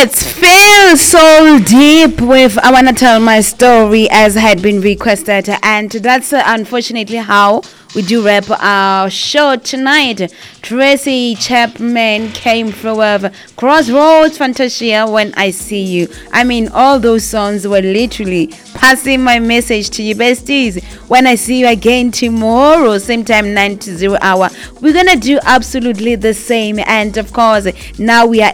Let's feel so deep with I Wanna Tell My Story as had been requested. And that's unfortunately how we do wrap our show tonight. Tracy Chapman came through with Crossroads Fantasia, When I See You. I mean, all those songs were literally passing my message to you besties. When I see you again tomorrow, same time 9 to 0 hour, we're gonna do absolutely the same. And of course, now we are